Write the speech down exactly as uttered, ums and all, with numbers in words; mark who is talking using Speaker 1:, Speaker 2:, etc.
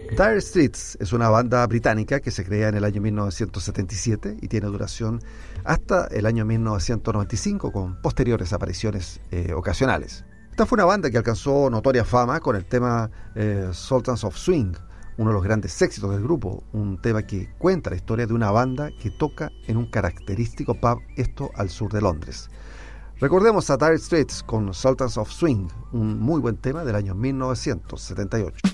Speaker 1: Dire Straits es una banda británica que se crea en el año mil novecientos setenta y siete y tiene duración hasta el año mil novecientos noventa y cinco, con posteriores apariciones eh, ocasionales. Esta fue una banda que alcanzó notoria fama con el tema eh, Sultans of Swing, uno de los grandes éxitos del grupo, un tema que cuenta la historia de una banda que toca en un característico pub, esto al sur de Londres. Recordemos a Dire Straits con Sultans of Swing, un muy buen tema del año mil novecientos setenta y ocho.